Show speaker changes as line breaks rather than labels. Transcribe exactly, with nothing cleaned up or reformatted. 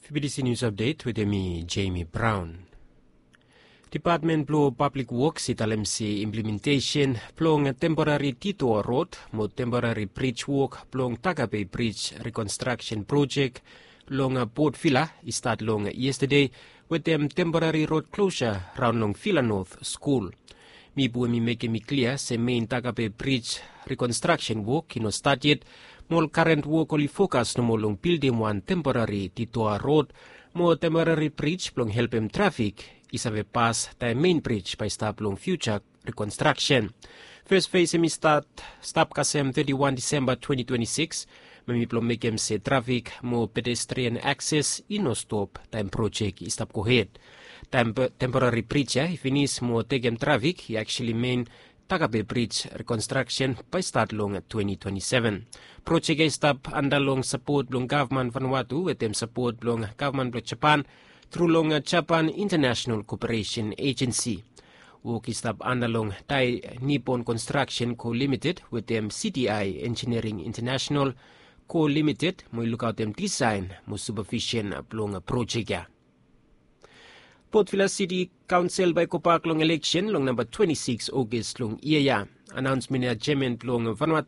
F B C News Update with me, Jamie Brown. Department Blue Public Works italemsi implementation plong temporary Tito Road mo temporary bridge walk plong Tagabe Bridge reconstruction project long Port Villa start long yesterday with them temporary road closure round long Villa North School. Mi bu mi make me clear se main Tagabe Bridge reconstruction work kino start yet. Mol current work only focus no mo long building one temporary Tito Road mo temporary bridge plong help em traffic isave pass the main bridge by stop long future reconstruction. First phase mi start stop kasem thirty-first December twenty twenty-six. Mami plong make em se traffic mo pedestrian access ino stop time project stop go ahead. Time temporary bridge ya finish mo take em traffic he actually main Tagabe Bridge reconstruction by start long twenty twenty-seven. Project ay stop under long support long government Vanuatu with them support long government of Japan through long Japan International Cooperation Agency. Work is stop under long Thai Nippon Construction Co Limited with them C D I Engineering International Co Limited mo look out them design mo supervision long project ya. Port Vila City Council by Kopak long election long number twenty-six August long iya announcement ya Jemen long Vanuatu